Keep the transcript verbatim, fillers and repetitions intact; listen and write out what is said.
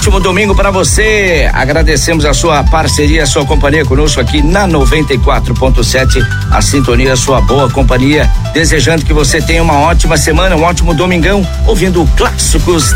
ótimo domingo para você. Agradecemos a sua parceria, a sua companhia conosco aqui na noventa e quatro ponto sete, a sintonia, a sua boa companhia. Desejando que você tenha uma ótima semana, um ótimo domingão, ouvindo clássicos